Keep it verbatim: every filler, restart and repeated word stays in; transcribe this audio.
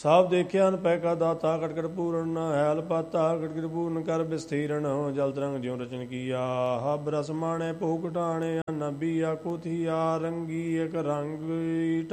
ਸਭ ਦੇਖਿਆ ਅਨ ਪੈ ਕਾ ਦਾਤਾ ਕਟਕਟ ਪੂਰਨ ਹੈਲ ਪਾਤਾ ਕਟਕਟ ਪੂਰਨ ਕਰ ਬਿਸਥੀਰਨ ਜਲ ਤਰੰਗ ਜਿਉ ਰਚਨ ਕੀਆ ਹਬ ਰਸ ਮਾਣੇ ਭੋਗ ਟਾਣੇ ਨਬੀਆ ਕੋਥੀਆ ਰੰਗੀ ਇਕ ਰੰਗ